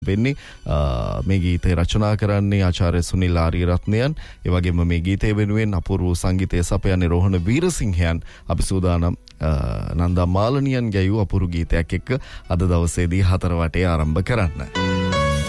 වෙන්නේ මේ ගීතය රචනා කරන්නේ ආචාර්ය සුනිල් ආරියරත්නයන්. ඒ වගේම මේ ගීතය වෙනුවෙන් අපූර්ව සංගීතය සපයන්නේ රෝහණ වීරසිංහයන්. අපි සූදානම් නන්දා මාලනියන් ගැයූ අපූර්ව ගීතයක් එක්ක අද දවසේදී 4 වටේ ආරම්භ කරන්න.